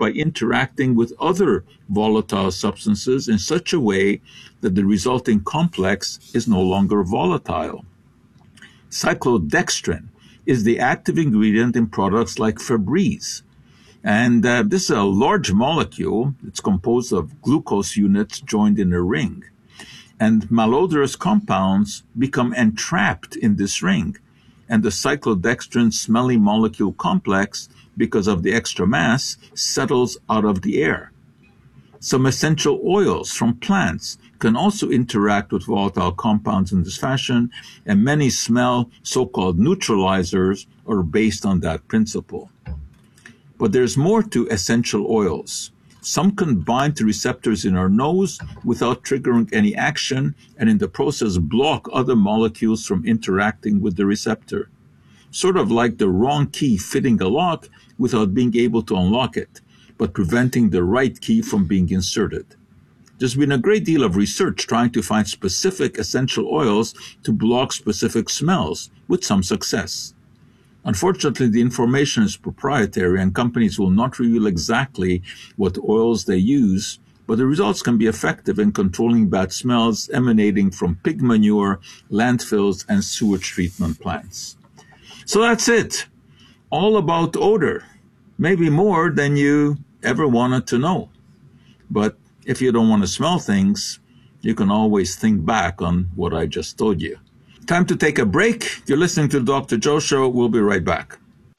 by interacting with other volatile substances in such a way that the resulting complex is no longer volatile. Cyclodextrin is the active ingredient in products like Febreze. And this is a large molecule. It's composed of glucose units joined in a ring. And malodorous compounds become entrapped in this ring. And the cyclodextrin smelly molecule complex, because of the extra mass, settles out of the air. Some essential oils from plants can also interact with volatile compounds in this fashion, and many smell so-called neutralizers are based on that principle. But there's more to essential oils. Some can bind to receptors in our nose without triggering any action, and in the process block other molecules from interacting with the receptor. Sort of like the wrong key fitting a lock without being able to unlock it, but preventing the right key from being inserted. There's been a great deal of research trying to find specific essential oils to block specific smells, with some success. Unfortunately, the information is proprietary and companies will not reveal exactly what oils they use, but the results can be effective in controlling bad smells emanating from pig manure, landfills, and sewage treatment plants. So that's it. All about odor. Maybe more than you ever wanted to know. But if you don't want to smell things, you can always think back on what I just told you. Time to take a break. You're listening to the Dr. Joe Show. We'll be right back.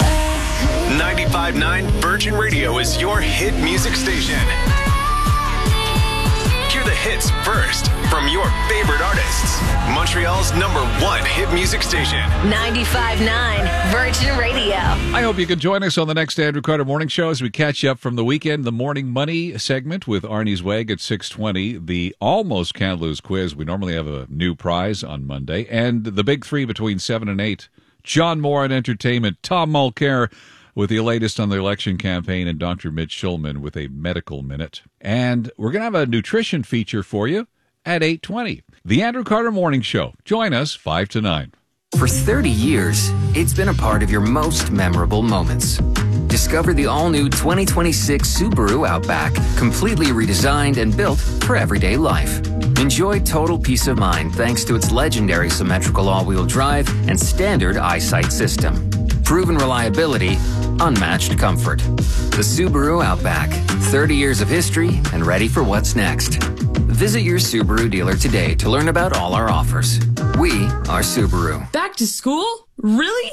95.9 Virgin Radio is your hit music station. Hear the hits first from your favorite artists. Montreal's #1 hit music station. 95.9 Virgin Radio. I hope you can join us on the next Andrew Carter Morning Show as we catch you up from the weekend. The Morning Money segment with Arnie Zweig at 6:20. The Almost Can't Lose quiz. We normally have a new prize on Monday. And the big three between 7 and 8. John Moore at Entertainment. Tom Mulcair with the latest on the election campaign, and Dr. Mitch Schulman with a medical minute. And we're going to have a nutrition feature for you at 8:20. The Andrew Carter Morning Show. Join us 5 to 9. For 30 years, it's been a part of your most memorable moments. Discover the all-new 2026 Subaru Outback, completely redesigned and built for everyday life. Enjoy total peace of mind thanks to its legendary symmetrical all-wheel drive and standard EyeSight system. Proven reliability, unmatched comfort. The Subaru Outback, 30 years of history and ready for what's next. Visit your Subaru dealer today to learn about all our offers. We are Subaru. Back to school? Really?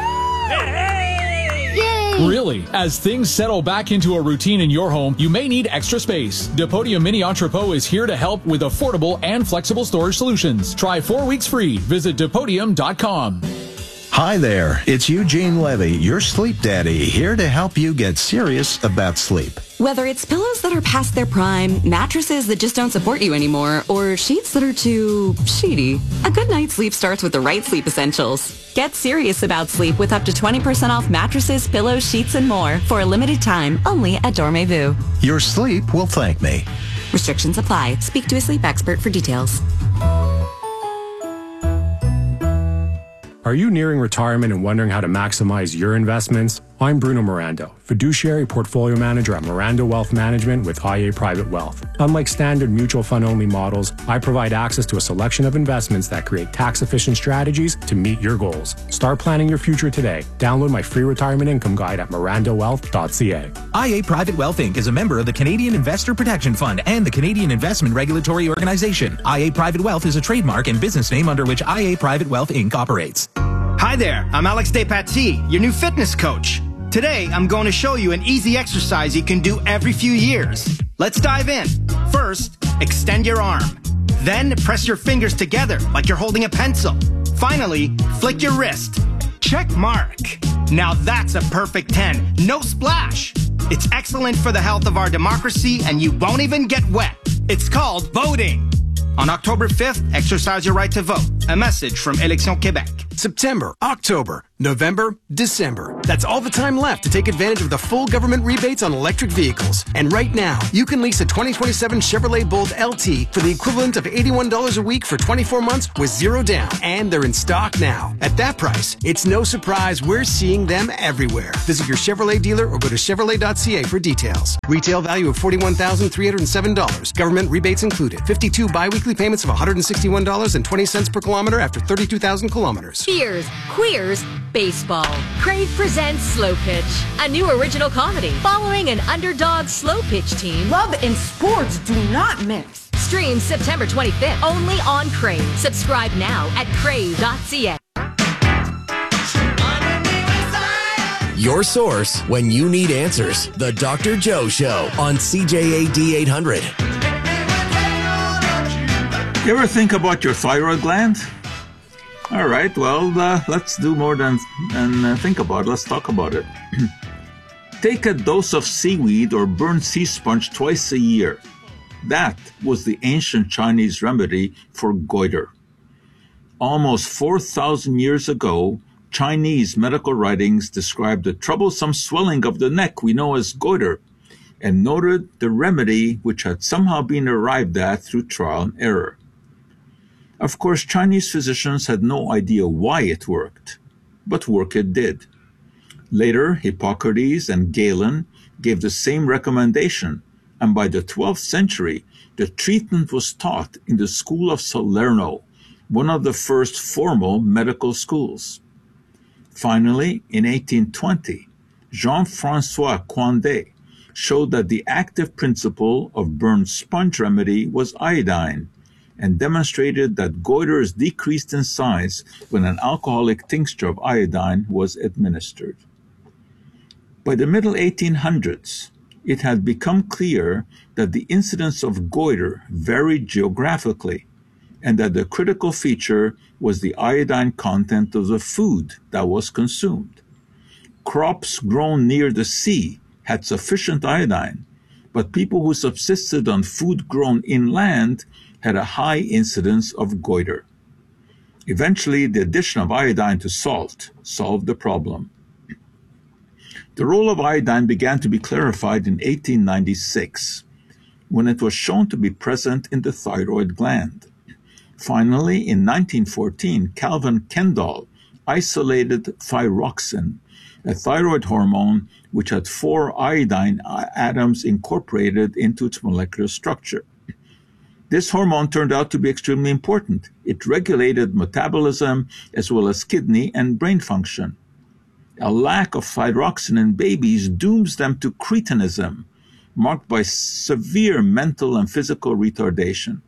Yay! Really? As things settle back into a routine in your home, you may need extra space. Depodium Mini Entrepot is here to help with affordable and flexible storage solutions. Try 4 weeks free. Visit Depodium.com. Hi there, it's Eugene Levy, your sleep daddy, here to help you get serious about sleep. Whether it's pillows that are past their prime, mattresses that just don't support you anymore, or sheets that are too sheety, a good night's sleep starts with the right sleep essentials. Get serious about sleep with up to 20% off mattresses, pillows, sheets, and more for a limited time only at Dormez-vous. Your sleep will thank me. Restrictions apply. Speak to a sleep expert for details. Are you nearing retirement and wondering how to maximize your investments? I'm Bruno Mirando, fiduciary portfolio manager at Mirando Wealth Management with IA Private Wealth. Unlike standard mutual fund-only models, I provide access to a selection of investments that create tax-efficient strategies to meet your goals. Start planning your future today. Download my free retirement income guide at mirandowealth.ca. IA Private Wealth Inc. is a member of the Canadian Investor Protection Fund and the Canadian Investment Regulatory Organization. IA Private Wealth is a trademark and business name under which IA Private Wealth Inc. operates. Hi there, I'm Alex Despatie, your new fitness coach. Today, I'm going to show you an easy exercise you can do every few years. Let's dive in. First, extend your arm. Then, press your fingers together like you're holding a pencil. Finally, flick your wrist. Check mark. Now that's a perfect 10. No splash. It's excellent for the health of our democracy, and you won't even get wet. It's called voting. On October 5th, exercise your right to vote. A message from Élections Québec. September, October, November, December. That's all the time left to take advantage of the full government rebates on electric vehicles. And right now, you can lease a 2027 Chevrolet Bolt LT for the equivalent of $81 a week for 24 months with zero down. And they're in stock now. At that price, it's no surprise we're seeing them everywhere. Visit your Chevrolet dealer or go to Chevrolet.ca for details. Retail value of $41,307. Government rebates included. 52 biweekly payments of $161.20 per kilometer after 32,000 kilometers. Cheers, queers, baseball. Crave presents Slow Pitch, a new original comedy following an underdog slow pitch team. Love and sports do not mix. Streams September 25th only on Crave. Subscribe now at crave.ca. Your source when you need answers. The Dr. Joe Show on CJAD 800. You ever think about your thyroid gland? All right, well, let's do more than think about it. Let's talk about it. Take a dose of seaweed or burnt sea sponge twice a year. That was the ancient Chinese remedy for goiter. Almost 4,000 years ago, Chinese medical writings described the troublesome swelling of the neck we know as goiter and noted the remedy which had somehow been arrived at through trial and error. Of course, Chinese physicians had no idea why it worked, but work it did. Later, Hippocrates and Galen gave the same recommendation, and by the 12th century, the treatment was taught in the school of Salerno, one of the first formal medical schools. Finally, in 1820, Jean-François Coindet showed that the active principle of burnt sponge remedy was iodine, and demonstrated that goiters decreased in size when an alcoholic tincture of iodine was administered. By the middle 1800s, it had become clear that the incidence of goiter varied geographically, and that the critical feature was the iodine content of the food that was consumed. Crops grown near the sea had sufficient iodine, but people who subsisted on food grown inland had a high incidence of goiter. Eventually, the addition of iodine to salt solved the problem. The role of iodine began to be clarified in 1896, when it was shown to be present in the thyroid gland. Finally, in 1914, Calvin Kendall isolated thyroxine, a thyroid hormone which had 4 iodine atoms incorporated into its molecular structure. This hormone turned out to be extremely important. It regulated metabolism as well as kidney and brain function. A lack of thyroxine in babies dooms them to cretinism, marked by severe mental and physical retardation.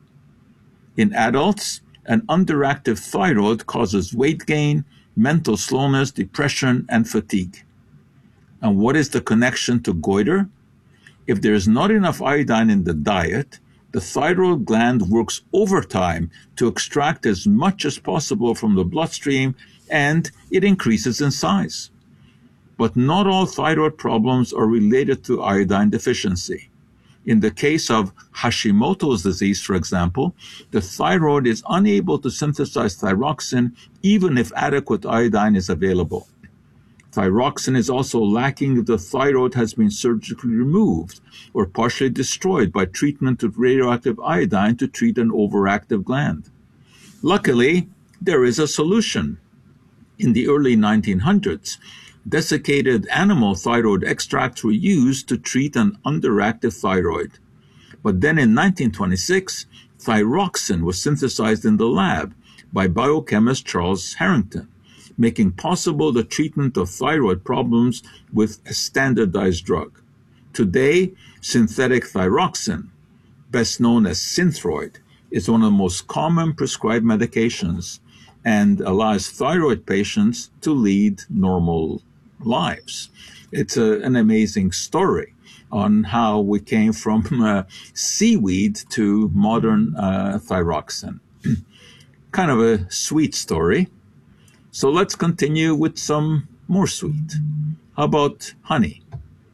In adults, an underactive thyroid causes weight gain, mental slowness, depression, and fatigue. And what is the connection to goiter? If there is not enough iodine in the diet, the thyroid gland works overtime to extract as much as possible from the bloodstream, and it increases in size. But not all thyroid problems are related to iodine deficiency. In the case of Hashimoto's disease, for example, the thyroid is unable to synthesize thyroxine even if adequate iodine is available. Thyroxine is also lacking if the thyroid has been surgically removed or partially destroyed by treatment with radioactive iodine to treat an overactive gland. Luckily, there is a solution. In the early 1900s, desiccated animal thyroid extracts were used to treat an underactive thyroid. But then in 1926, thyroxine was synthesized in the lab by biochemist Charles Harrington, making possible the treatment of thyroid problems with a standardized drug. Today, synthetic thyroxine, best known as Synthroid, is one of the most common prescribed medications and allows thyroid patients to lead normal lives. It's an amazing story on how we came from seaweed to modern thyroxine. Kind of a sweet story. So let's continue with some more sweet. How about honey?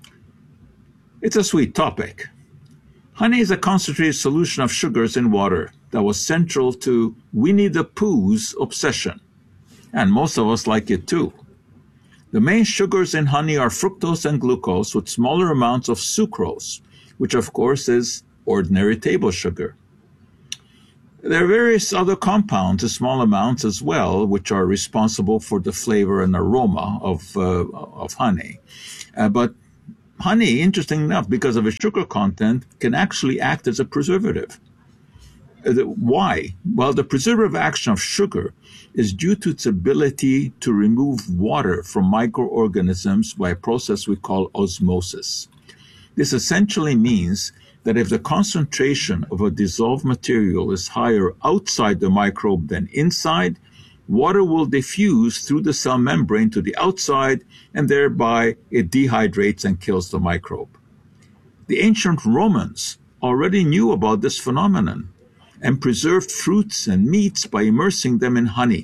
It's a sweet topic. Honey is a concentrated solution of sugars in water that was central to Winnie the Pooh's obsession. and most of us like it too. The main sugars in honey are fructose and glucose with smaller amounts of sucrose, which of course is ordinary table sugar. There are various other compounds in small amounts as well, which are responsible for the flavor and aroma of honey. But honey, interesting enough, because of its sugar content, can actually act as a preservative. Why? Well, the preservative action of sugar is due to its ability to remove water from microorganisms by a process we call osmosis. This essentially means that if the concentration of a dissolved material is higher outside the microbe than inside, water will diffuse through the cell membrane to the outside, and thereby it dehydrates and kills the microbe. The ancient Romans already knew about this phenomenon and preserved fruits and meats by immersing them in honey.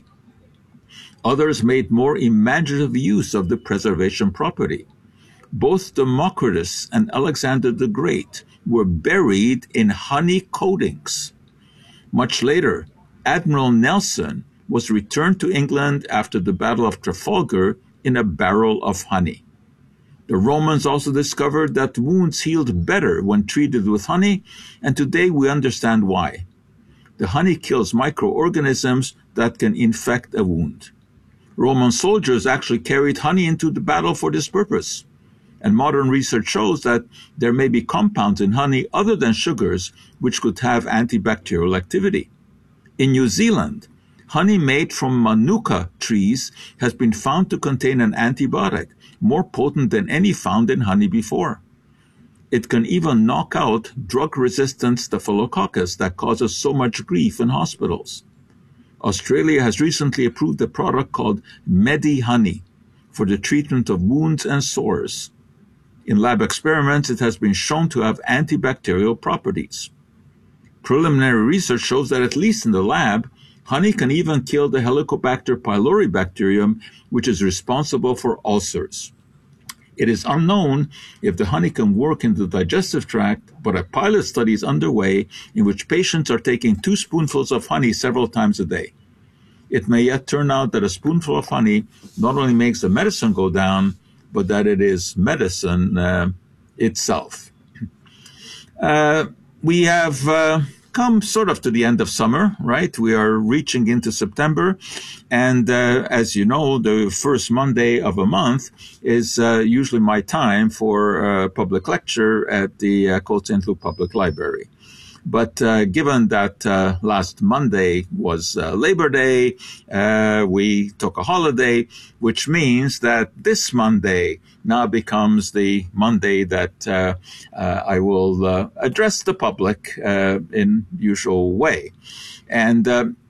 Others made more imaginative use of the preservation property. Both Democritus and Alexander the Great were buried in honey coatings. Much later, Admiral Nelson was returned to England after the Battle of Trafalgar in a barrel of honey. The Romans also discovered that wounds healed better when treated with honey, and today we understand why. The honey kills microorganisms that can infect a wound. Roman soldiers actually carried honey into the battle for this purpose. And modern research shows that there may be compounds in honey other than sugars which could have antibacterial activity. In New Zealand, honey made from manuka trees has been found to contain an antibiotic more potent than any found in honey before. It can even knock out drug-resistant staphylococcus that causes so much grief in hospitals. Australia has recently approved a product called MediHoney for the treatment of wounds and sores. In lab experiments, it has been shown to have antibacterial properties. Preliminary research shows that, at least in the lab, honey can even kill the Helicobacter pylori bacterium, which is responsible for ulcers. It is unknown if the honey can work in the digestive tract, but a pilot study is underway in which patients are taking 2 spoonfuls of honey several times a day. It may yet turn out that a spoonful of honey not only makes the medicine go down, but that it is medicine itself. We have come sort of to the end of summer, right? We are reaching into September. And as you know, the first Monday of a month is usually my time for a public lecture at the Côte Saint-Luc Public Library. But given that last Monday was Labor Day, we took a holiday, which means that this Monday now becomes the Monday that I will address the public in usual way. And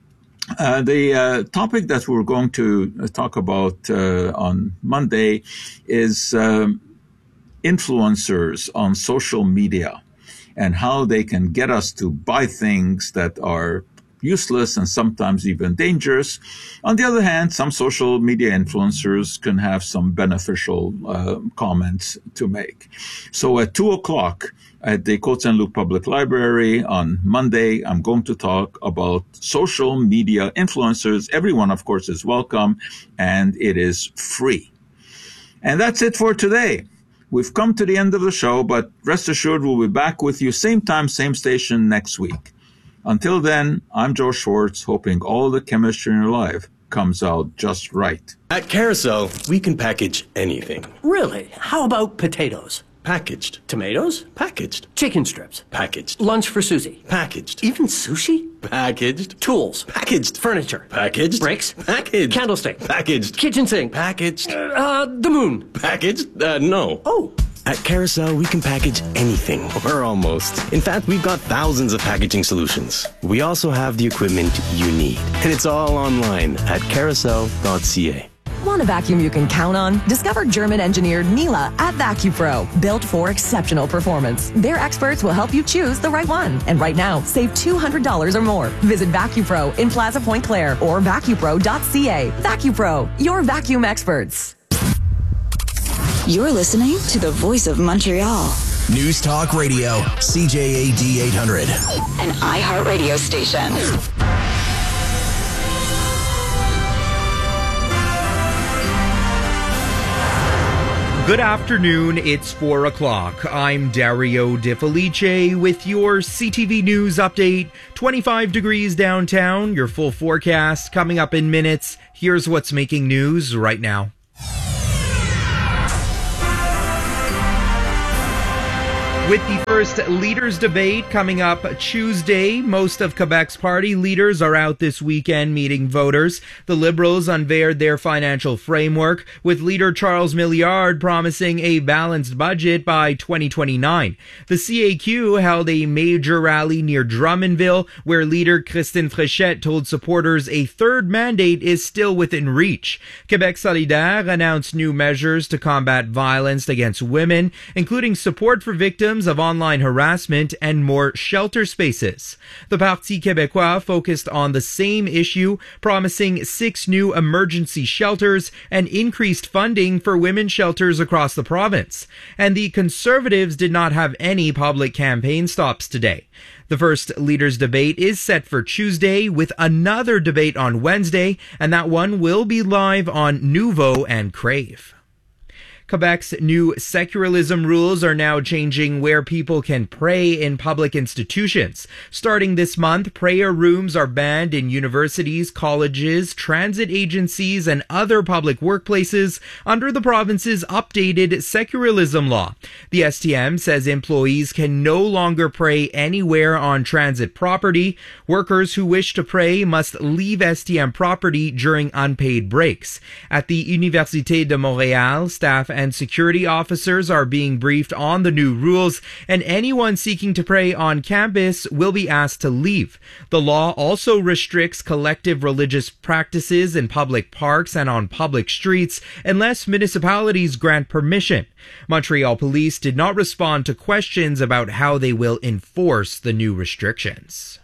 the topic that we're going to talk about on Monday is influencers on social media, and how they can get us to buy things that are useless and sometimes even dangerous. On the other hand, some social media influencers can have some beneficial comments to make. So at 2 o'clock at the Côte Saint-Luc Public Library on Monday, I'm going to talk about social media influencers. Everyone, of course, is welcome, and it is free. And that's it for today. We've come to the end of the show, but rest assured we'll be back with you same time, same station next week. Until then, I'm Joe Schwartz, hoping all the chemistry in your life comes out just right. At Carousel, we can package anything. Really? How about potatoes? Packaged. Tomatoes? Packaged. Chicken strips? Packaged. Lunch for Susie? Packaged. Even sushi? Packaged. Tools? Packaged. Furniture? Packaged. Brakes? Packaged. Candlestick? Packaged. Kitchen sink? Packaged. The moon? Packaged? No. Oh. At Carousel, we can package anything, or almost. In fact, we've got thousands of packaging solutions. We also have the equipment you need, and it's all online at carousel.ca. Want a vacuum you can count on? Discover German-engineered Miele at VacuPro, built for exceptional performance. Their experts will help you choose the right one. And right now, save $200 or more. Visit VacuPro in Plaza Point Claire or vacupro.ca. VacuPro, your vacuum experts. You're listening to the Voice of Montreal. News Talk Radio, CJAD 800. An iHeartRadio station. Good afternoon, it's 4 o'clock. I'm Dario De Felice with your CTV News update. 25 degrees downtown, your full forecast coming up in minutes. Here's what's making news right now. With the first leaders debate coming up Tuesday, most of Quebec's party leaders are out this weekend meeting voters. The Liberals unveiled their financial framework, with leader Charles Milliard promising a balanced budget by 2029. The CAQ held a major rally near Drummondville, where leader Christine Fréchette told supporters a third mandate is still within reach. Quebec Solidaire announced new measures to combat violence against women, including support for victims of online harassment and more shelter spaces. The Parti Québécois focused on the same issue, promising 6 new emergency shelters and increased funding for women's shelters across the province. And the Conservatives did not have any public campaign stops today. The first leaders debate is set for Tuesday, with another debate on Wednesday, and that one will be live on Nouveau and Crave. Quebec's new secularism rules are now changing where people can pray in public institutions. Starting this month, prayer rooms are banned in universities, colleges, transit agencies, and other public workplaces under the province's updated secularism law. The STM says employees can no longer pray anywhere on transit property. Workers who wish to pray must leave STM property during unpaid breaks. At the Université de Montréal, staff and security officers are being briefed on the new rules, and anyone seeking to pray on campus will be asked to leave. The law also restricts collective religious practices in public parks and on public streets unless municipalities grant permission. Montreal police did not respond to questions about how they will enforce the new restrictions.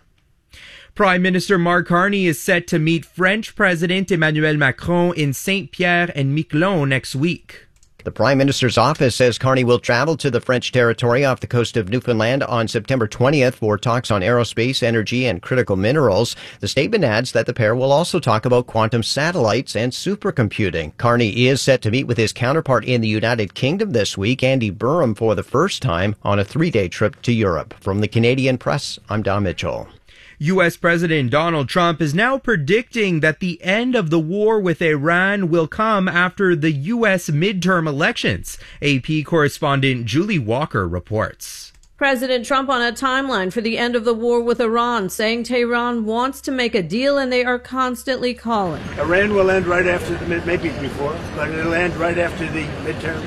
Prime Minister Mark Carney is set to meet French President Emmanuel Macron in Saint-Pierre and Miquelon next week. The Prime Minister's office says Carney will travel to the French territory off the coast of Newfoundland on September 20th for talks on aerospace, energy, and critical minerals. The statement adds that the pair will also talk about quantum satellites and supercomputing. Carney is set to meet with his counterpart in the United Kingdom this week, Andy Burham, for the first time on a 3-day trip to Europe. From the Canadian Press, I'm Don Mitchell. U.S. President Donald Trump is now predicting that the end of the war with Iran will come after the U.S. midterm elections. AP correspondent Julie Walker reports. President Trump on a timeline for the end of the war with Iran, saying Tehran wants to make a deal and they are constantly calling. Iran will end right after maybe before, but it'll end right after the midterms.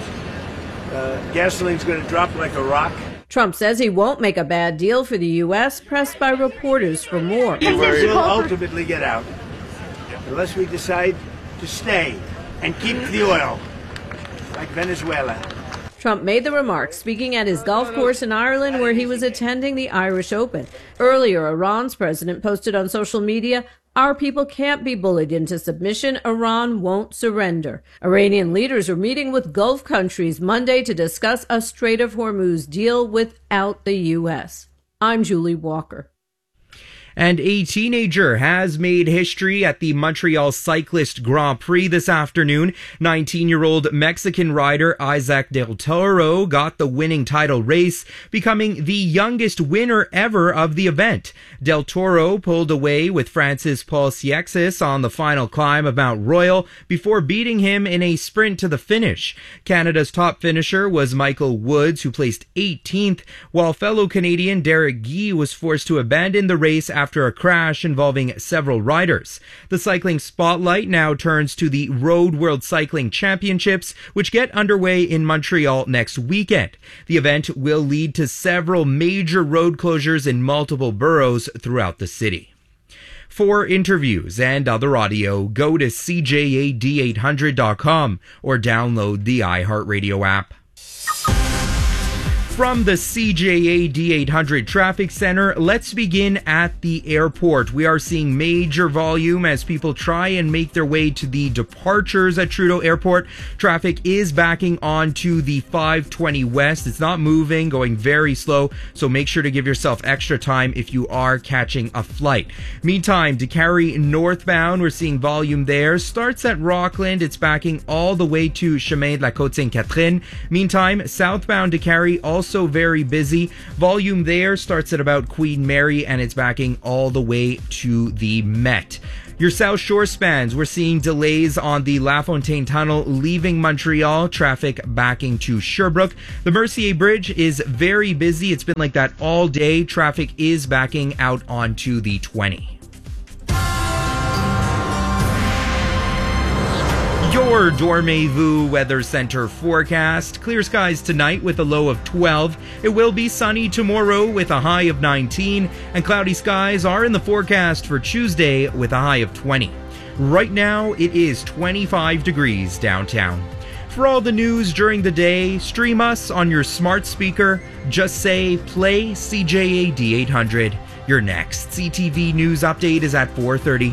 Gasoline's going to drop like a rock. Trump says he won't make a bad deal for the U.S., pressed by reporters for more. We'll ultimately get out, unless we decide to stay and keep the oil, like Venezuela. Trump made the remarks speaking at his golf course in Ireland, where he was attending the Irish Open. Earlier, Iran's president posted on social media, "Our people can't be bullied into submission. Iran won't surrender." Iranian leaders are meeting with Gulf countries Monday to discuss a Strait of Hormuz deal without the U.S. I'm Julie Walker. And a teenager has made history at the Montreal Cyclist Grand Prix this afternoon. 19-year-old Mexican rider Isaac Del Toro got the winning title race, becoming the youngest winner ever of the event. Del Toro pulled away with Francis Paul Siexis on the final climb of Mount Royal before beating him in a sprint to the finish. Canada's top finisher was Michael Woods, who placed 18th, while fellow Canadian Derek Guy was forced to abandon the race after a crash involving several riders. The cycling spotlight now turns to the Road World Cycling Championships, which get underway in Montreal next weekend. The event will lead to several major road closures in multiple boroughs throughout the city. For interviews and other audio, go to cjad800.com or download the iHeartRadio app. From the CJA D800 Traffic Center, let's begin at the airport. We are seeing major volume as people try and make their way to the departures at Trudeau Airport. Traffic is backing onto the 520 West. It's not moving, going very slow, so make sure to give yourself extra time if you are catching a flight. Meantime, Décarie northbound, we're seeing volume there. Starts at Rockland. It's backing all the way to Chemin de la Côte-Sainte-Catherine. Meantime, southbound Décarie also very busy. Volume there starts at about Queen Mary and it's backing all the way to the Met. Your South Shore spans, we're seeing delays on the La Fontaine Tunnel leaving Montreal, traffic backing to Sherbrooke. The Mercier Bridge is very busy. It's been like that all day. Traffic is backing out onto the 20. Your Dormez-vous Weather Center forecast. Clear skies tonight with a low of 12. It will be sunny tomorrow with a high of 19. And cloudy skies are in the forecast for Tuesday with a high of 20. Right now, it is 25 degrees downtown. For all the news during the day, stream us on your smart speaker. Just say, play CJA D800. Your next CTV News update is at 4:30.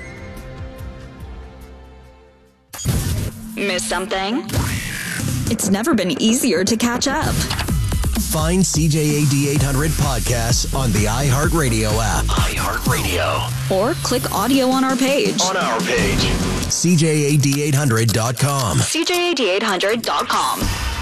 Miss something? It's never been easier to catch up. Find CJA D800 podcasts on the iHeartRadio app. iHeartRadio. Or click audio on our page. CJAD800.com. CJAD800.com.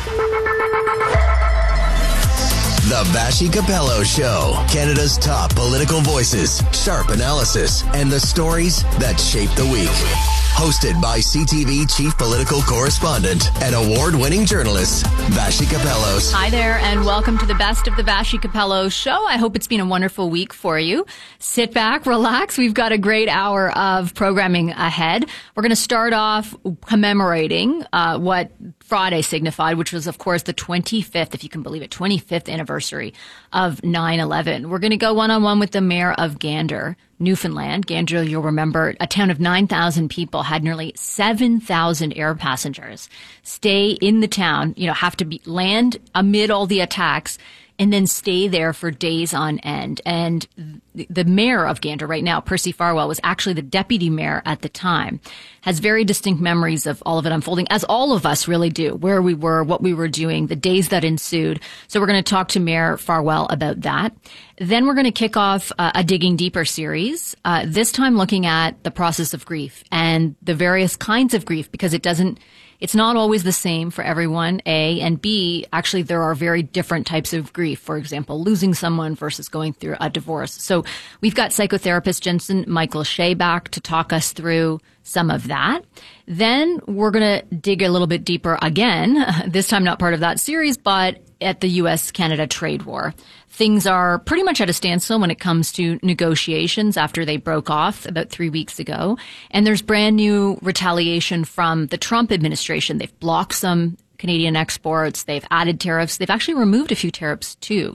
The Vassy Capello Show. Canada's top political voices, sharp analysis, and the stories that shape the week. Hosted by CTV Chief Political Correspondent and award-winning journalist, Vassy Capellos. Hi there, and welcome to the best of the Vassy Capello Show. I hope it's been a wonderful week for you. Sit back, relax. We've got a great hour of programming ahead. We're going to start off commemorating what Friday signified, which was, of course, the 25th, if you can believe it, 25th anniversary of 9/11. We're going to go one-on-one with the mayor of Gander, Newfoundland. Gander, you'll remember, a town of 9,000 people, had nearly 7,000 air passengers stay in the town, have to land amid all the attacks and then stay there for days on end. And the mayor of Gander right now, Percy Farwell, was actually the deputy mayor at the time, has very distinct memories of all of it unfolding, as all of us really do, where we were, what we were doing, the days that ensued. So we're going to talk to Mayor Farwell about that. Then we're going to kick off a Digging Deeper series, this time looking at the process of grief and the various kinds of grief, because it's not always the same for everyone, A, and B, actually there are very different types of grief. For example, losing someone versus going through a divorce. So we've got psychotherapist Jensen Michael Shea back to talk us through some of that. Then we're going to dig a little bit deeper again, this time not part of that series, but at the U.S.-Canada trade war. Things are pretty much at a standstill when it comes to negotiations after they broke off about 3 weeks ago. And there's brand new retaliation from the Trump administration. They've blocked some Canadian exports. They've added tariffs. They've actually removed a few tariffs too.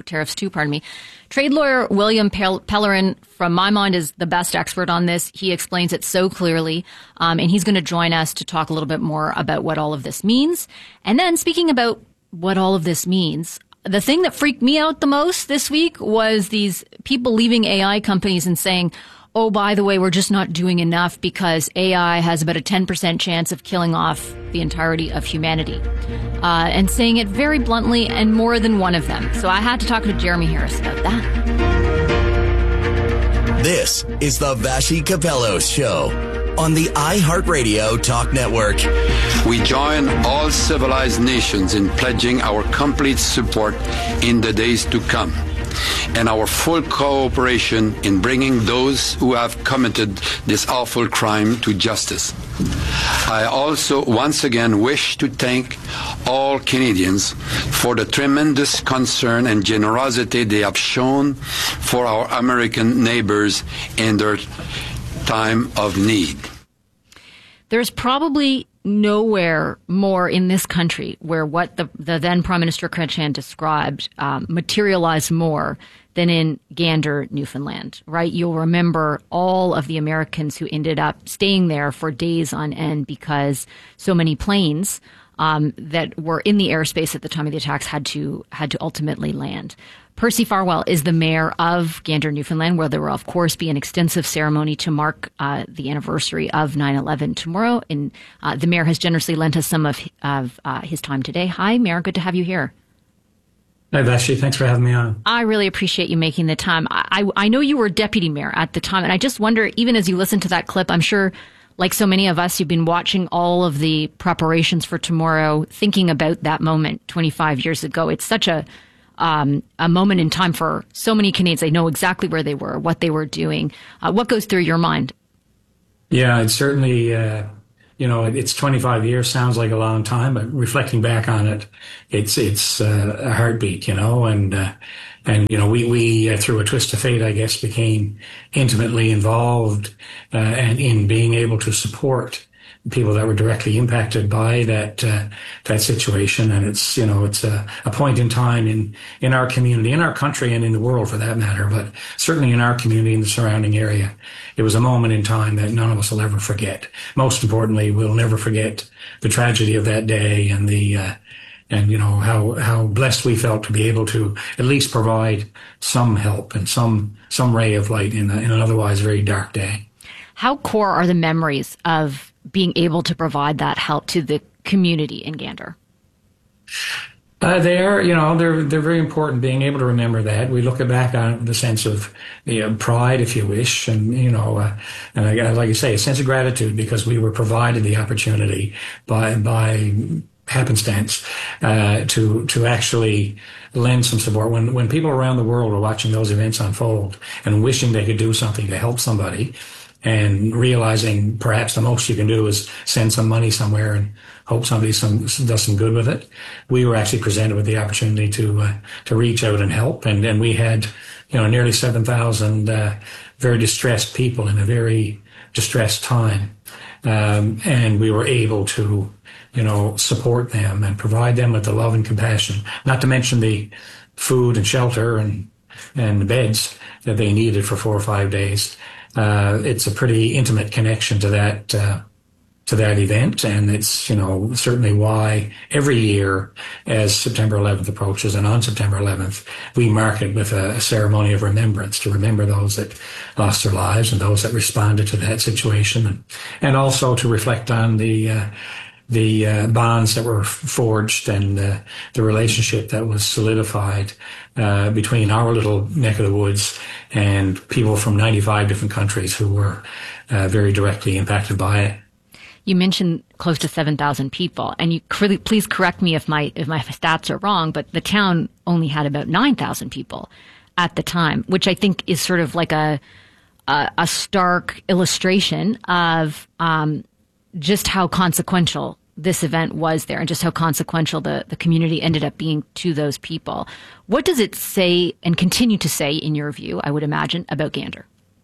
Trade lawyer William Pellerin, from my mind, is the best expert on this. He explains it so clearly, and he's going to join us to talk a little bit more about what all of this means. And then, speaking about what all of this means, the thing that freaked me out the most this week was these people leaving AI companies and saying, oh, by the way, we're just not doing enough because AI has about a 10% chance of killing off the entirety of humanity. And saying it very bluntly, and more than one of them. So I had to talk to Jeremy Harris about that. This is the Vassy Capello Show on the iHeartRadio Talk Network. We join all civilized nations in pledging our complete support in the days to come, and our full cooperation in bringing those who have committed this awful crime to justice. I also once again wish to thank all Canadians for the tremendous concern and generosity they have shown for our American neighbors in their time of need. There's probably nowhere more in this country where what the then Prime Minister Chrétien described materialized more than in Gander, Newfoundland, right? You'll remember all of the Americans who ended up staying there for days on end because so many planes that were in the airspace at the time of the attacks had to ultimately land. Percy Farwell is the mayor of Gander, Newfoundland, where there will, of course, be an extensive ceremony to mark the anniversary of 9/11 tomorrow. And the mayor has generously lent us some of his time today. Hi, Mayor. Good to have you here. Hi, Vashi. Thanks for having me on. I really appreciate you making the time. I know you were deputy mayor at the time, and I just wonder, even as you listen to that clip, I'm sure, like so many of us, you've been watching all of the preparations for tomorrow, thinking about that moment 25 years ago. It's such a moment in time for so many Canadians. They know exactly where they were, what they were doing. What goes through your mind? Yeah, it's certainly, it's 25 years, sounds like a long time, but reflecting back on it, it's a heartbeat, and we through a twist of fate, I guess, became intimately involved and in being able to support people that were directly impacted by that situation. And it's a point in time in our community, in our country, and in the world for that matter, but certainly in our community and the surrounding area. It was a moment in time that none of us will ever forget. Most importantly, we'll never forget the tragedy of that day and how blessed we felt to be able to at least provide some help and some ray of light in an otherwise very dark day. How core are the memories of being able to provide that help to the community in Gander? They're very important, being able to remember that. We look back on it with a sense of pride, if you wish, and, and like you say, a sense of gratitude because we were provided the opportunity by happenstance, to actually lend some support. When people around the world are watching those events unfold and wishing they could do something to help somebody, and realizing perhaps the most you can do is send some money somewhere and hope somebody does some good with it. We were actually presented with the opportunity to reach out and help, and we had nearly 7,000 very distressed people in a very distressed time, and we were able to support them and provide them with the love and compassion, not to mention the food and shelter and the beds that they needed for 4 or 5 days. It's a pretty intimate connection to that event, and it's certainly why every year, as September 11th approaches, and on September 11th, we mark it with a ceremony of remembrance to remember those that lost their lives and those that responded to that situation, and also to reflect on the bonds that were forged and the relationship that was solidified between our little neck of the woods and people from 95 different countries who were very directly impacted by it. You mentioned close to 7,000 people, and you please correct me if my stats are wrong, but the town only had about 9,000 people at the time, which I think is sort of like a stark illustration of just how consequential this event was there and just how consequential the community ended up being to those people. What does it say and continue to say, in your view, I would imagine, about Gander?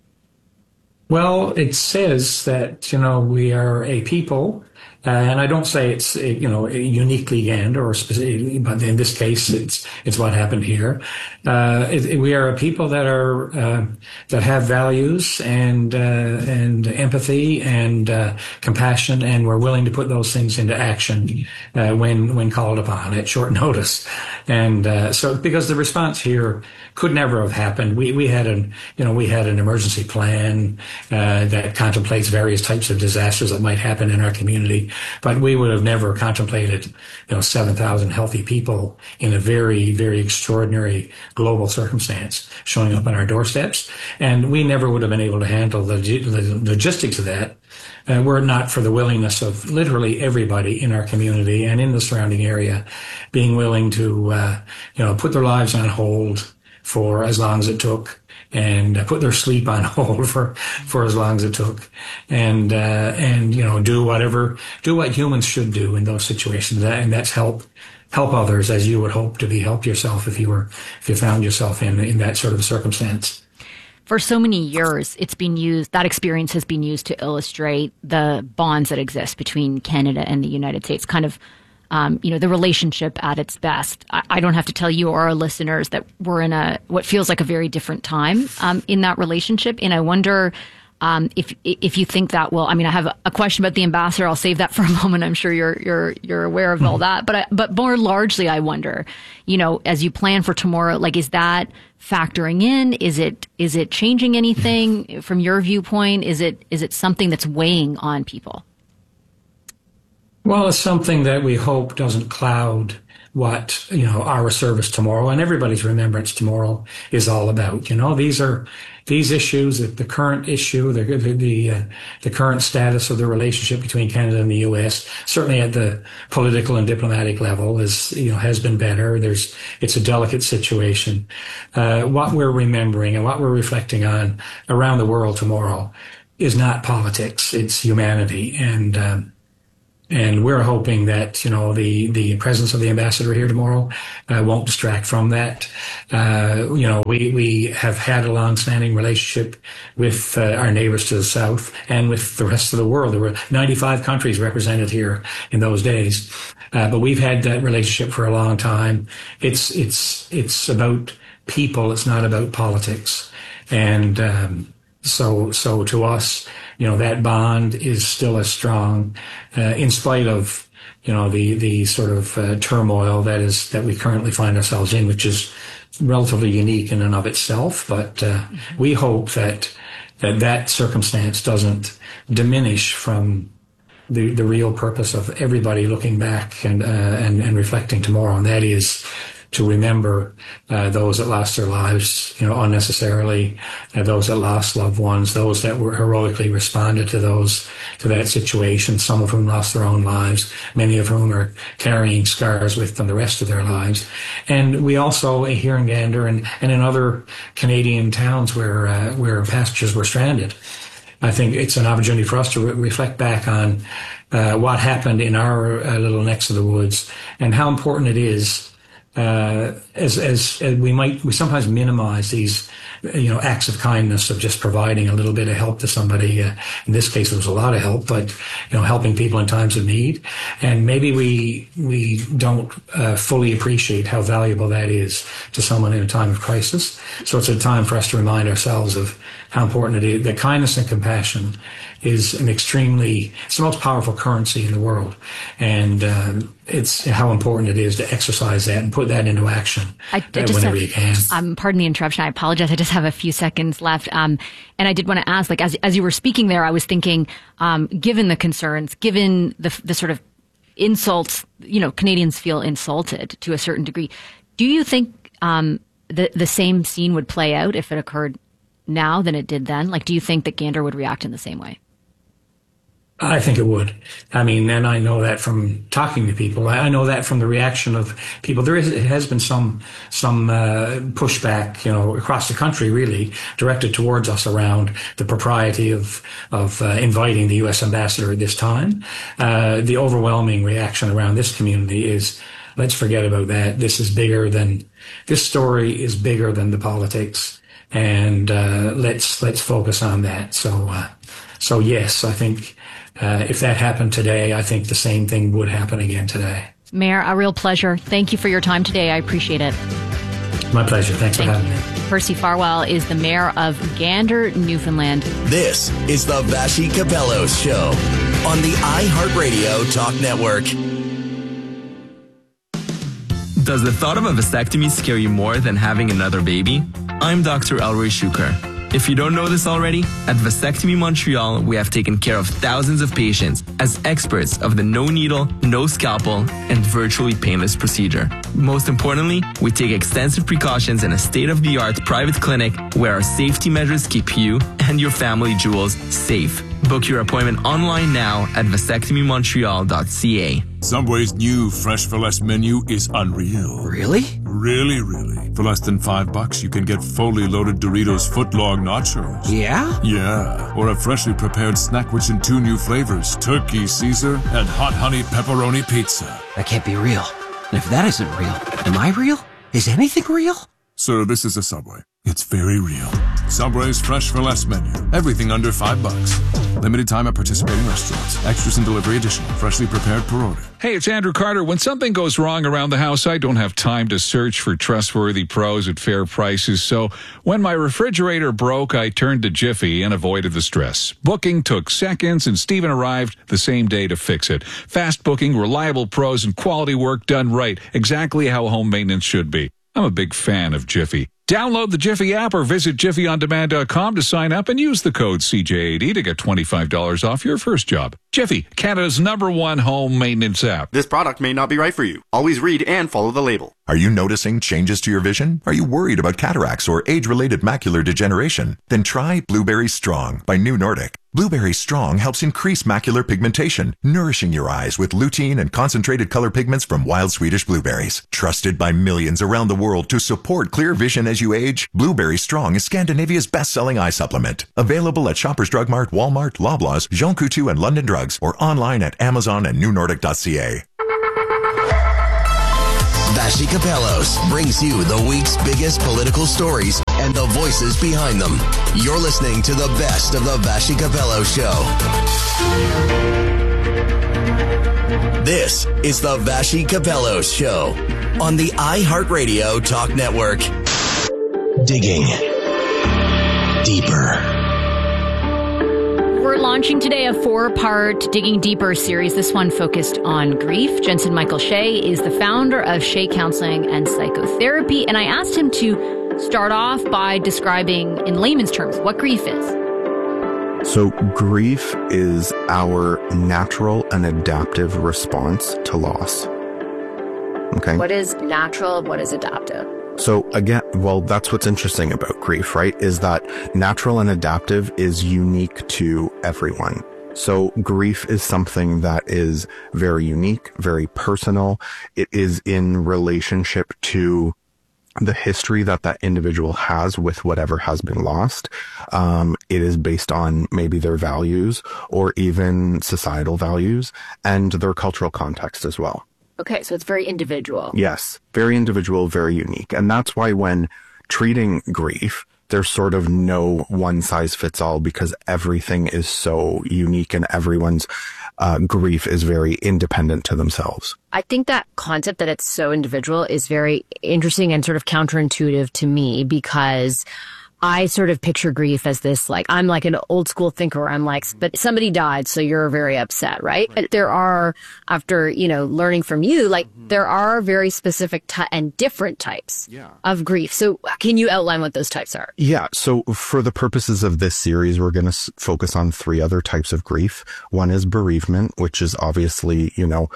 Well, it says that, we are a people, and I don't say it's, uniquely Gander or specifically, but in this case, it's what happened here. We are a people that are, that have values and empathy and compassion, and we're willing to put those things into action, when called upon at short notice. And, so because the response here could never have happened, we had an emergency plan, that contemplates various types of disasters that might happen in our community. But we would have never contemplated, 7,000 healthy people in a very, very extraordinary global circumstance showing up on our doorsteps. And we never would have been able to handle the logistics of that were it not for the willingness of literally everybody in our community and in the surrounding area being willing to, put their lives on hold for as long as it took, and put their sleep on hold for as long as it took, and do what humans should do in those situations, and that's help others as you would hope to be helped yourself if you found yourself in that sort of circumstance. For so many years, it's been used, that experience has been used to illustrate the bonds that exist between Canada and the United States, kind of the relationship at its best. I don't have to tell you or our listeners that we're in what feels like a very different time in that relationship. And I wonder, if you think that will, I mean, I have a question about the ambassador. I'll save that for a moment. I'm sure you're aware of all that, but more largely, I wonder, as you plan for tomorrow, like, is that factoring in? Is it changing anything from your viewpoint? Is it something that's weighing on people? Well, it's something that we hope doesn't cloud what, our service tomorrow and everybody's remembrance tomorrow is all about. These issues, the current issue, the current status of the relationship between Canada and the U.S., certainly at the political and diplomatic level has been better. It's a delicate situation. What we're remembering and what we're reflecting on around the world tomorrow is not politics. It's humanity. And we're hoping that, the presence of the ambassador here tomorrow won't distract from that. We have had a long-standing relationship with our neighbors to the south and with the rest of the world. There were 95 countries represented here in those days. But we've had that relationship for a long time. It's about people. It's not about politics. And, so to us, that bond is still as strong, in spite of, the sort of turmoil that we currently find ourselves in, which is relatively unique in and of itself. But we hope that circumstance doesn't diminish from the real purpose of everybody looking back and reflecting tomorrow, and that is to remember those that lost their lives, unnecessarily, those that lost loved ones, those that were heroically responded to that situation, some of whom lost their own lives, many of whom are carrying scars with them the rest of their lives. And we also, here in Gander and in other Canadian towns where passengers were stranded, I think it's an opportunity for us to reflect back on what happened in our little necks of the woods and how important it is. As we sometimes minimize these, acts of kindness of just providing a little bit of help to somebody. In this case, it was a lot of help, but, helping people in times of need. And maybe we don't fully appreciate how valuable that is to someone in a time of crisis. So it's a time for us to remind ourselves of how important it is. That kindness and compassion is it's the most powerful currency in the world. And it's how important it is to exercise that and put that into action whenever you can. Pardon the interruption. I apologize. I just have a few seconds left. And I did want to ask, like, as you were speaking there, I was thinking, given the concerns, given the sort of insults, Canadians feel insulted to a certain degree. Do you think the same scene would play out if it occurred now than it did then? Like, do you think that Gander would react in the same way? I think it would. I mean, and I know that from talking to people. I know that from the reaction of people. It has been some pushback, across the country, really directed towards us around the propriety of inviting the U.S. ambassador at this time. The overwhelming reaction around this community is, let's forget about that. This story is bigger than the politics, and let's focus on that. So yes, I think. If that happened today, I think the same thing would happen again today. Mayor, a real pleasure. Thank you for your time today. I appreciate it. My pleasure. Thanks for having me. Percy Farwell is the mayor of Gander, Newfoundland. This is the Vassy Capello Show on the iHeartRadio Talk Network. Does the thought of a vasectomy scare you more than having another baby? I'm Dr. Elroy Shuker. If you don't know this already, at Vasectomy Montreal, we have taken care of thousands of patients as experts of the no needle, no scalpel, and virtually painless procedure. Most importantly, we take extensive precautions in a state-of-the-art private clinic where our safety measures keep you and your family jewels safe. Book your appointment online now at vasectomymontreal.ca. Subway's new Fresh for Less menu is unreal. Really? Really. For less than $5, you can get fully loaded Doritos footlong nachos. Yeah? Yeah. Or a freshly prepared snack rich in 2 new flavors, Turkey Caesar and Hot Honey Pepperoni Pizza. That can't be real. And if that isn't real, am I real? Is anything real? So this is a Subway. It's very real. Subway's Fresh for Less menu. Everything under $5. Limited time at participating restaurants. Extras and delivery additional. Freshly prepared per order. Hey, it's Andrew Carter. When something goes wrong around the house, I don't have time to search for trustworthy pros at fair prices. So when my refrigerator broke, I turned to Jiffy and avoided the stress. Booking took seconds, and Steven arrived the same day to fix it. Fast booking, reliable pros, and quality work done right. Exactly how home maintenance should be. I'm a big fan of Jiffy. Download the Jiffy app or visit jiffyondemand.com to sign up and use the code CJ80 to get $25 off your first job. Jiffy, Canada's #1 home maintenance app. This product may not be right for you. Always read and follow the label. Are you noticing changes to your vision? Are you worried about cataracts or age-related macular degeneration? Then try Blueberry Strong by New Nordic. Blueberry Strong helps increase macular pigmentation, nourishing your eyes with lutein and concentrated color pigments from wild Swedish blueberries. Trusted by millions around the world to support clear vision as you age, Blueberry Strong is Scandinavia's best-selling eye supplement. Available at Shoppers Drug Mart, Walmart, Loblaws, Jean Coutu, and London Drugs, or online at Amazon and newnordic.ca. Vassy Kapelos brings you the week's biggest political stories and the voices behind them. You're listening to the best of the Vassy Kapelos Show. This is the Vassy Kapelos Show on the iHeartRadio Talk Network. Digging deeper. We're launching today a 4-part Digging Deeper series, this one focused on grief. Jensen Michael Shea is the founder of Shea Counseling and Psychotherapy, and I asked him to start off by describing in layman's terms what grief is. So grief is our natural and adaptive response to loss. Okay. What is natural? What is adaptive? So again, well, that's what's interesting about grief, right? Is that natural and adaptive is unique to everyone. So grief is something that is very unique, very personal. It is in relationship to the history that that individual has with whatever has been lost. It is based on maybe their values or even societal values and their cultural context as well. Okay, so it's very individual. Yes, very individual, very unique. And that's why when treating grief, there's sort of no one size fits all because everything is so unique and everyone's grief is very independent to themselves. I think that concept that it's so individual is very interesting and sort of counterintuitive to me because I sort of picture grief as this, like, I'm like an old school thinker. I'm like, but somebody died, so you're very upset, right? But there are, after, learning from you, like, there are very specific and different types of grief. So can you outline what those types are? Yeah. So for the purposes of this series, we're going to focus on 3 other types of grief. One is bereavement, which is obviously,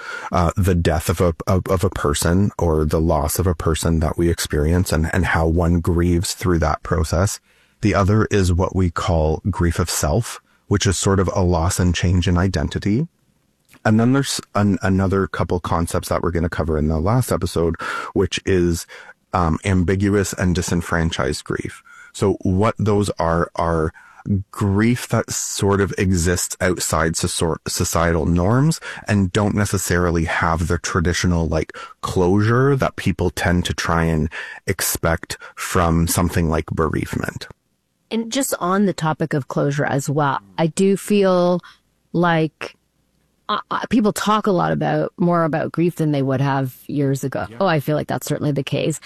the death of a person or the loss of a person that we experience and how one grieves through that process. The other is what we call grief of self, which is sort of a loss and change in identity. And then there's another couple concepts that we're going to cover in the last episode, which is ambiguous and disenfranchised grief. So what those are grief that sort of exists outside societal norms and don't necessarily have the traditional like closure that people tend to try and expect from something like bereavement. And just on the topic of closure as well, I do feel like people talk a lot more about grief than they would have years ago. Yeah. Oh, I feel like that's certainly the case.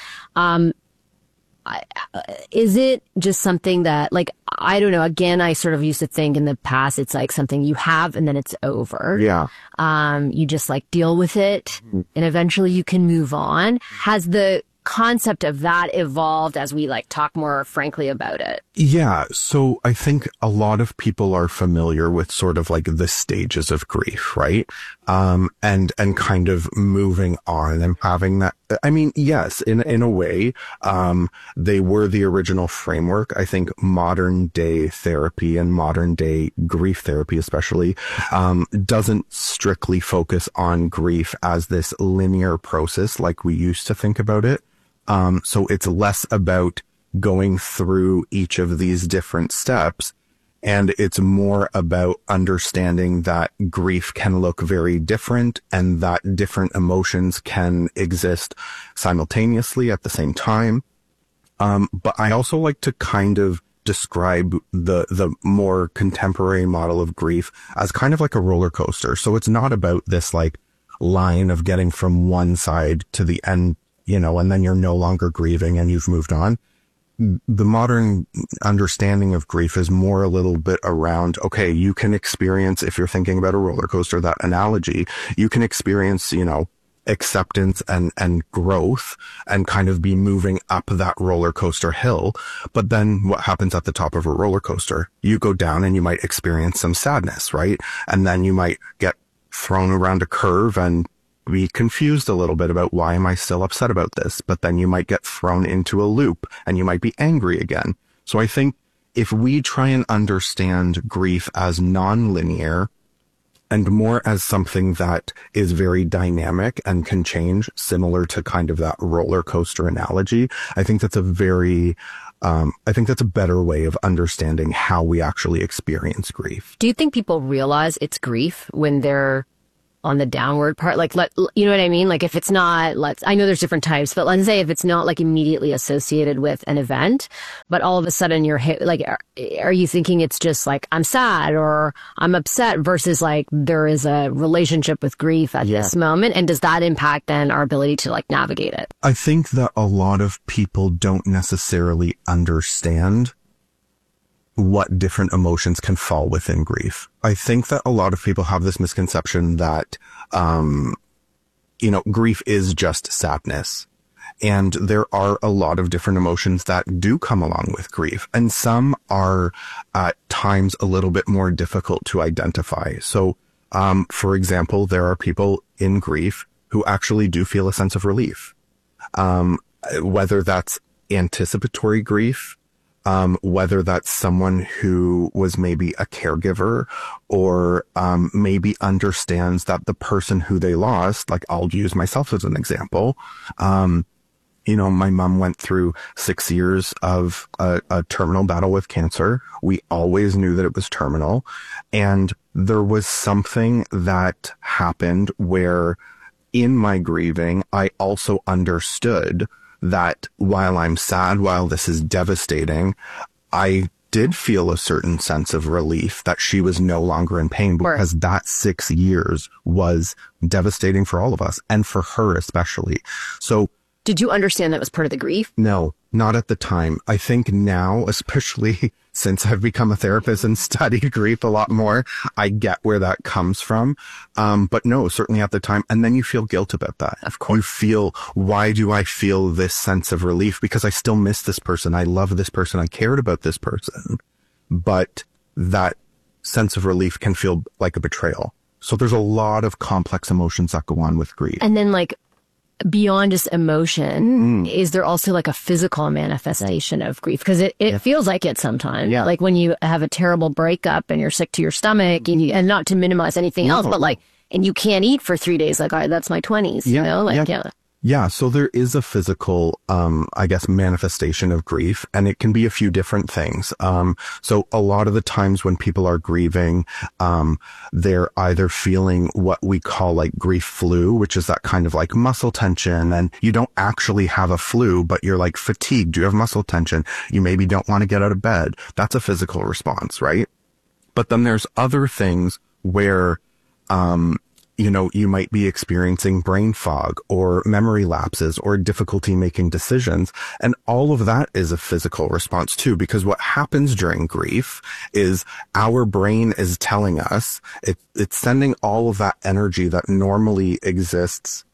Is it just something that, like, I don't know, again, I sort of used to think in the past, it's like something you have and then it's over. Yeah. You just like deal with it and eventually you can move on. Has the concept of that evolved as we like talk more frankly about it? Yeah. So I think a lot of people are familiar with sort of like the stages of grief, right? And kind of moving on and having that. I mean, yes, in a way, they were the original framework. I think modern day therapy and modern day grief therapy, especially, doesn't strictly focus on grief as this linear process like we used to think about it. So it's less about going through each of these different steps. And it's more about understanding that grief can look very different and that different emotions can exist simultaneously at the same time. But I also like to kind of describe the more contemporary model of grief as kind of like a roller coaster. So it's not about this like line of getting from one side to the end, and then you're no longer grieving and you've moved on. The modern understanding of grief is more a little bit around, okay, you can experience, if you're thinking about a roller coaster, that analogy, you can experience, acceptance and growth and kind of be moving up that roller coaster hill. But then what happens at the top of a roller coaster? You go down and you might experience some sadness, right? And then you might get thrown around a curve and be confused a little bit about why am I still upset about this? But then you might get thrown into a loop and you might be angry again. So I think if we try and understand grief as non-linear and more as something that is very dynamic and can change, similar to kind of that roller coaster analogy, I think that's a better way of understanding how we actually experience grief. Do you think people realize it's grief when they're on the downward part? Like, you know what I mean? Like if it's not, I know there's different types, but let's say if it's not like immediately associated with an event, but all of a sudden you're like, are you thinking it's just like, I'm sad or I'm upset versus like there is a relationship with grief at this moment? And does that impact then our ability to like navigate it? I think that a lot of people don't necessarily understand what different emotions can fall within grief. I think that a lot of people have this misconception that, grief is just sadness. And there are a lot of different emotions that do come along with grief. And some are at times a little bit more difficult to identify. So, for example, there are people in grief who actually do feel a sense of relief. Whether that's anticipatory grief, whether that's someone who was maybe a caregiver or maybe understands that the person who they lost, like I'll use myself as an example. My mom went through 6 years of a terminal battle with cancer. We always knew that it was terminal. And there was something that happened where in my grieving, I also understood that while I'm sad, while this is devastating, I did feel a certain sense of relief that she was no longer in pain, because that 6 years was devastating for all of us and for her especially. So did you understand that was part of the grief? No, not at the time. I think now, especially since I've become a therapist and studied grief a lot more, I get where that comes from. But no, certainly at the time. And then you feel guilt about that. Of course. You feel, why do I feel this sense of relief? Because I still miss this person. I love this person. I cared about this person. But that sense of relief can feel like a betrayal. So there's a lot of complex emotions that go on with grief. And then like, beyond just emotion, is there also like a physical manifestation of grief? Because it feels like it sometimes. Yeah. Like when you have a terrible breakup and you're sick to your stomach, and not to minimize anything else, but like, and you can't eat for 3 days. Like, all right, that's my 20s, you know? Like, Yeah, so there is a physical, manifestation of grief, and it can be a few different things. So a lot of the times when people are grieving, they're either feeling what we call like grief flu, which is that kind of like muscle tension, and you don't actually have a flu, but you're like fatigued, you have muscle tension, you maybe don't want to get out of bed. That's a physical response, right? But then there's other things where, you might be experiencing brain fog or memory lapses or difficulty making decisions. And all of that is a physical response too, because what happens during grief is our brain is telling us, it's sending all of that energy that normally exists,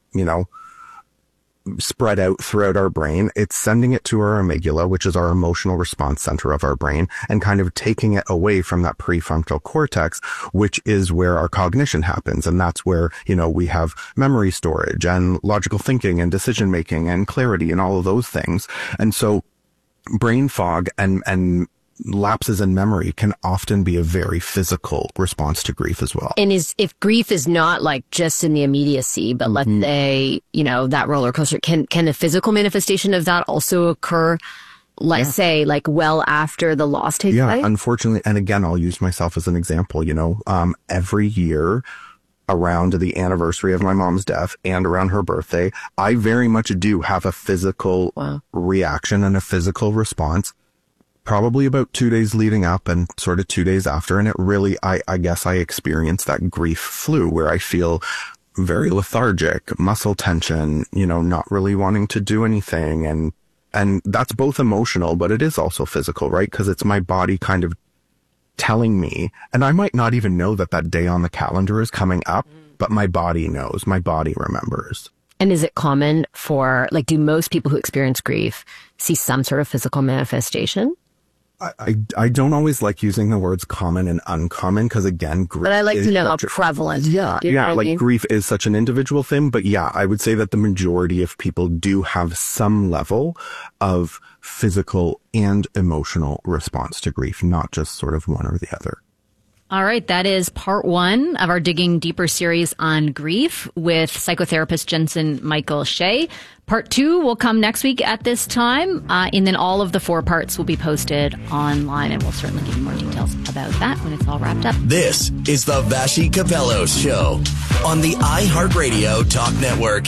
spread out throughout our brain. It's sending it to our amygdala, which is our emotional response center of our brain, and kind of taking it away from that prefrontal cortex, which is where our cognition happens. And that's where, we have memory storage and logical thinking and decision making and clarity and all of those things. And so brain fog and lapses in memory can often be a very physical response to grief as well. And if grief is not like just in the immediacy, but let's say, that roller coaster, can the physical manifestation of that also occur, let's say, like well after the loss takes place? Yeah, unfortunately. And again, I'll use myself as an example, every year around the anniversary of my mom's death and around her birthday, I very much do have a physical reaction and a physical response, probably about 2 days leading up and sort of 2 days after. And it really, I guess I experienced that grief flu where I feel very lethargic, muscle tension, not really wanting to do anything. And that's both emotional, but it is also physical, right? Because it's my body kind of telling me, and I might not even know that day on the calendar is coming up, but my body knows, my body remembers. And is it common for, do most people who experience grief see some sort of physical manifestation? I don't always like using the words common and uncommon because, again, grief. But I like to know how prevalent. Yeah. Grief is such an individual thing. But yeah, I would say that the majority of people do have some level of physical and emotional response to grief, not just sort of one or the other. All right, that is part 1 of our Digging Deeper series on grief with psychotherapist Jensen Michael Shea. Part 2 will come next week at this time, and then all of the 4 parts will be posted online, and we'll certainly give you more details about that when it's all wrapped up. This is the Vassy Capello Show on the iHeartRadio Talk Network.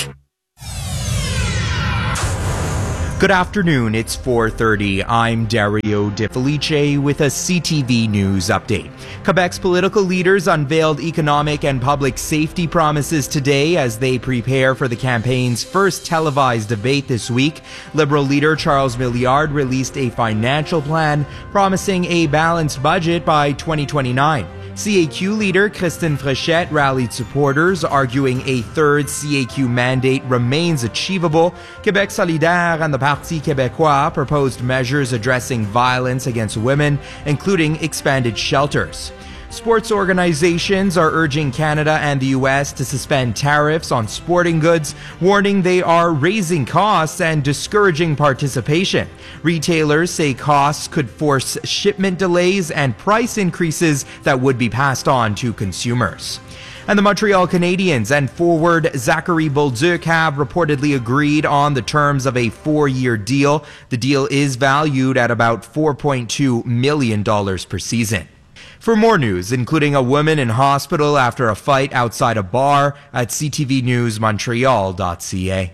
Good afternoon, it's 4:30. I'm Dario De Felice with a CTV News update. Quebec's political leaders unveiled economic and public safety promises today as they prepare for the campaign's first televised debate this week. Liberal leader Charles Milliard released a financial plan promising a balanced budget by 2029. CAQ leader Christine Fréchette rallied supporters, arguing a third CAQ mandate remains achievable. Québec Solidaire and the Parti Québécois proposed measures addressing violence against women, including expanded shelters. Sports organizations are urging Canada and the U.S. to suspend tariffs on sporting goods, warning they are raising costs and discouraging participation. Retailers say costs could force shipment delays and price increases that would be passed on to consumers. And the Montreal Canadiens and forward Zachary Bolduc have reportedly agreed on the terms of a 4-year deal. The deal is valued at about $4.2 million per season. For more news, including a woman in hospital after a fight outside a bar, at ctvnewsmontreal.ca.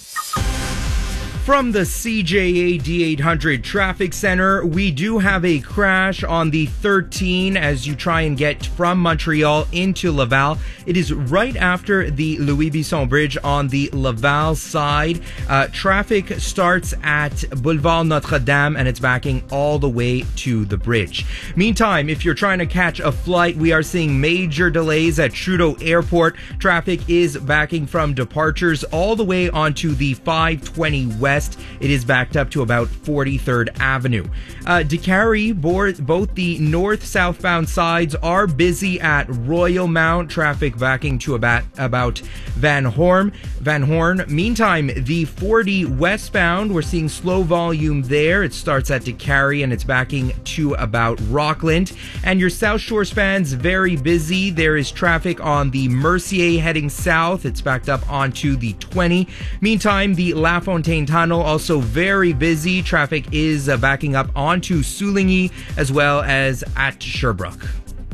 From the CJA D800 Traffic Center, we do have a crash on the 13 as you try and get from Montreal into Laval. It is right after the Louis Bisson Bridge on the Laval side. Traffic starts at Boulevard Notre-Dame and it's backing all the way to the bridge. Meantime, if you're trying to catch a flight, we are seeing major delays at Trudeau Airport. Traffic is backing from departures all the way onto the 520 West. It is backed up to about 43rd Avenue. DeCarry, both the north-southbound sides are busy at Royal Mount. Traffic backing to about Van Horn. Meantime, the 40 westbound, we're seeing slow volume there. It starts at DeCarry and it's backing to about Rockland. And your South Shore span's very busy. There is traffic on the Mercier heading south. It's backed up onto the 20. Meantime, the La Fontaine Tunnel also very busy. Traffic is backing up onto Souligny as well as at Sherbrooke.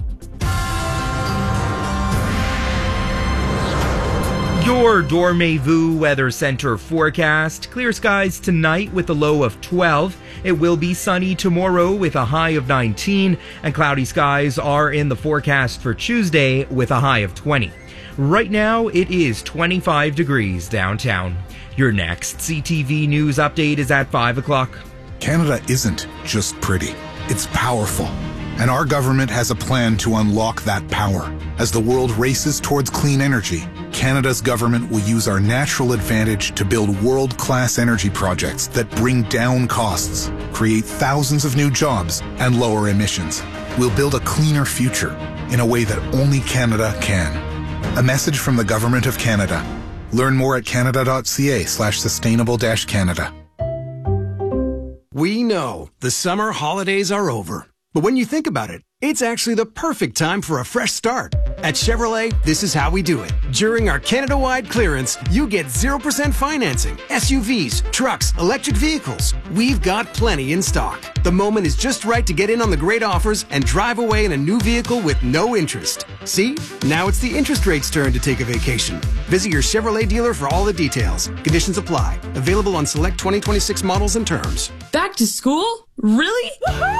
Your Dormez-vous Weather Center forecast. Clear skies tonight with a low of 12. It will be sunny tomorrow with a high of 19. And cloudy skies are in the forecast for Tuesday with a high of 20. Right now, it is 25 degrees downtown. Your next CTV News update is at 5 o'clock. Canada isn't just pretty. It's powerful. And our government has a plan to unlock that power. As the world races towards clean energy, Canada's government will use our natural advantage to build world-class energy projects that bring down costs, create thousands of new jobs, and lower emissions. We'll build a cleaner future in a way that only Canada can. A message from the Government of Canada. Learn more at canada.ca/sustainable-Canada. We know the summer holidays are over. But when you think about it, it's actually the perfect time for a fresh start. At Chevrolet, this is how we do it. During our Canada-wide clearance, you get 0% financing, SUVs, trucks, electric vehicles. We've got plenty in stock. The moment is just right to get in on the great offers and drive away in a new vehicle with no interest. See? Now it's the interest rate's turn to take a vacation. Visit your Chevrolet dealer for all the details. Conditions apply. Available on select 2026 models and terms. Back to school? Really?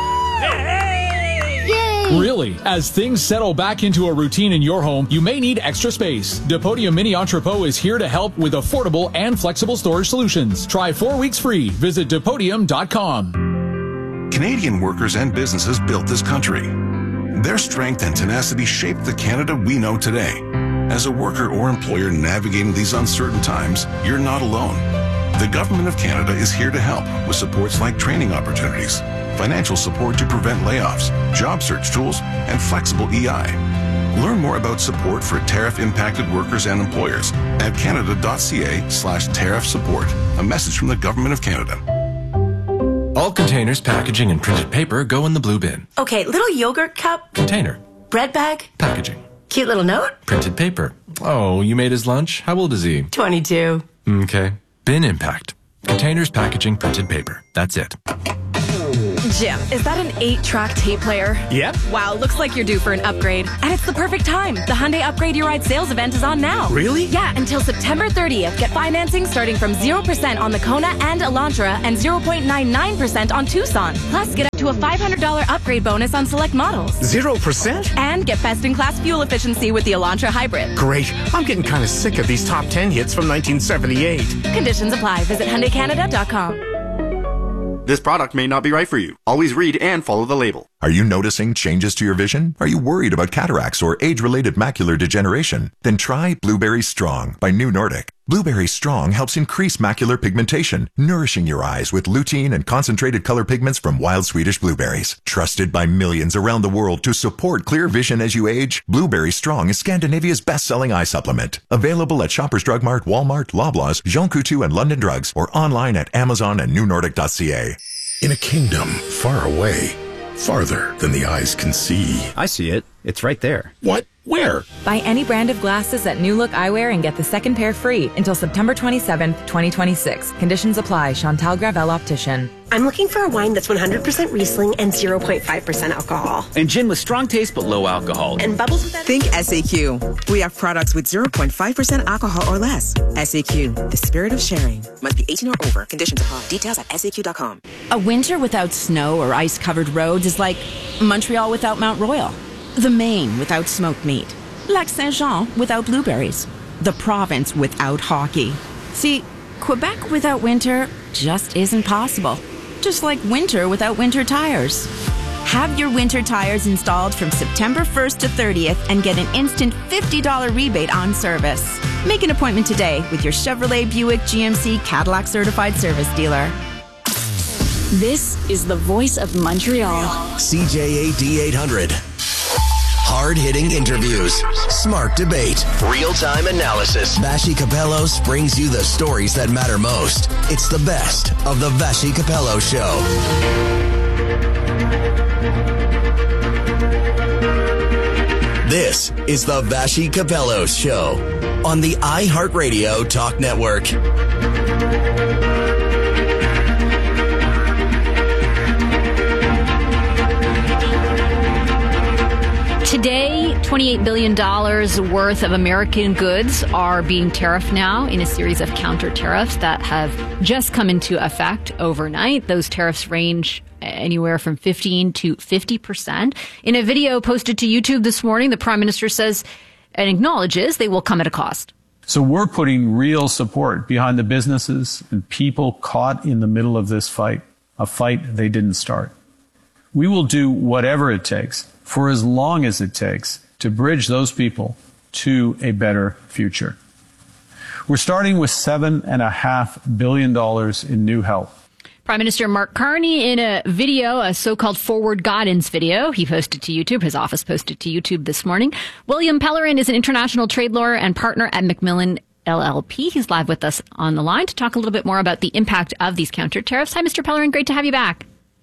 Really, as things settle back into a routine in your home, you may need extra space. Depodium Mini Entrepot is here to help with affordable and flexible storage solutions. Try 4 weeks free. Visit Depodium.com. Canadian workers and businesses built this country. Their strength and tenacity shaped the Canada we know today. As a worker or employer navigating these uncertain times, you're not alone. The Government of Canada is here to help with supports like training opportunities, financial support to prevent layoffs, job search tools, and flexible EI. Learn more about support for tariff-impacted workers and employers at canada.ca/tariff support. A message from the Government of Canada. All containers, packaging, and printed paper go in the blue bin. Okay, little yogurt cup. Container. Bread bag. Packaging. Cute little note. Printed paper. Oh, you made his lunch? How old is he? 22. Okay. Bin impact. Containers, packaging, printed paper. That's it. Jim, is that an 8-track tape player? Yep. Wow, looks like you're due for an upgrade. And it's the perfect time. The Hyundai Upgrade Your Ride sales event is on now. Really? Yeah, until September 30th. Get financing starting from 0% on the Kona and Elantra and 0.99% on Tucson. Plus, get up to a $500 upgrade bonus on select models. 0%? And get best-in-class fuel efficiency with the Elantra Hybrid. Great. I'm getting kind of sick of these top 10 hits from 1978. Conditions apply. Visit HyundaiCanada.com. This product may not be right for you. Always read and follow the label. Are you noticing changes to your vision? Are you worried about cataracts or age-related macular degeneration? Then try Blueberry Strong by New Nordic. Blueberry Strong helps increase macular pigmentation, nourishing your eyes with lutein and concentrated color pigments from wild Swedish blueberries. Trusted by millions around the world to support clear vision as you age, Blueberry Strong is Scandinavia's best-selling eye supplement. Available at Shoppers Drug Mart, Walmart, Loblaws, Jean Coutu, and London Drugs, or online at Amazon and newnordic.ca. In a kingdom far away, farther than the eyes can see. I see it. It's right there. What? Where? Buy any brand of glasses at New Look Eyewear and get the second pair free until September 27th, 2026. Conditions apply. Chantal Gravel Optician. I'm looking for a wine that's 100% Riesling and 0.5% alcohol. And gin with strong taste but low alcohol. And bubbles with that. Think SAQ. We have products with 0.5% alcohol or less. SAQ, the spirit of sharing. Must be 18 or over. Conditions apply. Details at SAQ.com. A winter without snow or ice-covered roads is like Montreal without Mount Royal. The Maine without smoked meat. Lac Saint-Jean without blueberries. The province without hockey. See, Quebec without winter just isn't possible. Just like winter without winter tires. Have your winter tires installed from September 1st to 30th and get an instant $50 rebate on service. Make an appointment today with your Chevrolet, Buick, GMC, Cadillac certified service dealer. This is the voice of Montreal. CJAD 800. Hard-hitting interviews, smart debate, real-time analysis. Vassy Kapelos brings you the stories that matter most. It's the best of the Vassy Kapelos Show. This is the Vassy Kapelos Show on the iHeartRadio Talk Network. Today, $28 billion worth of American goods are being tariffed now in a series of counter tariffs that have just come into effect overnight. Those tariffs range anywhere from 15 to 50%. In a video posted to YouTube this morning, the Prime Minister says and acknowledges they will come at a cost. So we're putting real support behind the businesses and people caught in the middle of this fight, a fight they didn't start. We will do whatever it takes, for as long as it takes, to bridge those people to a better future. We're starting with $7.5 billion in new help. Prime Minister Mark Carney in a video, a so-called forward guidance video, he posted to YouTube. His office posted to YouTube this morning. William Pellerin is an international trade lawyer and partner at Macmillan LLP. He's live with us on the line to talk a little bit more about the impact of these counter tariffs. Hi, Mr. Pellerin. Great to have you back.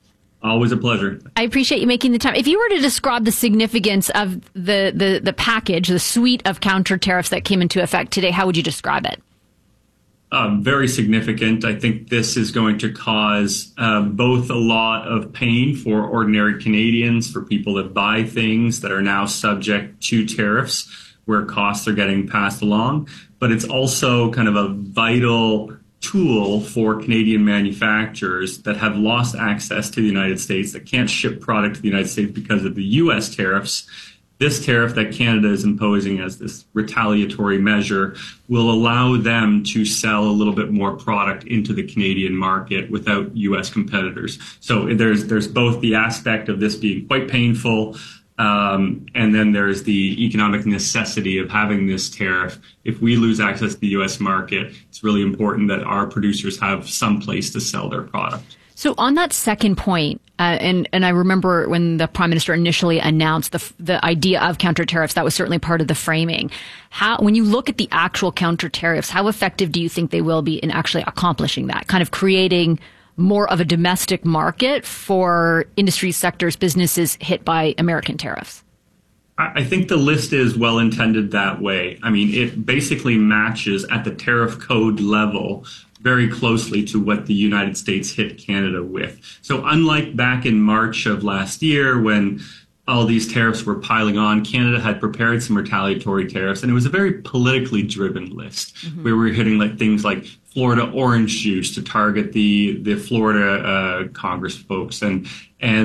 Always a pleasure. I appreciate you making the time. If you were to describe the significance of the package, the suite of counter tariffs that came into effect today, how would you describe it? Very significant. I think this is going to cause both a lot of pain for ordinary Canadians, for people that buy things that are now subject to tariffs where costs are getting passed along. But it's also kind of a vital tool for Canadian manufacturers that have lost access to the United States, that can't ship product to the United States because of the U.S. tariffs. This tariff that Canada is imposing as this retaliatory measure will allow them to sell a little bit more product into the Canadian market without U.S. competitors. So there's both the aspect of this being quite painful, and then there's the economic necessity of having this tariff. If we lose access to the U.S. market, it's really important that our producers have some place to sell their product. So on that second point, and I remember when the Prime Minister initially announced the idea of counter tariffs, that was certainly part of the framing. When you look at the actual counter tariffs, how effective do you think they will be in actually accomplishing that, kind of creating more of a domestic market for industry sectors, businesses hit by American tariffs? I think the list is well intended that way. I mean, it basically matches at the tariff code level very closely to what the United States hit Canada with. So unlike back in March of last year when all these tariffs were piling on, Canada had prepared some retaliatory tariffs, and it was a very politically driven list where we were hitting things like Florida orange juice to target the Florida Congress folks and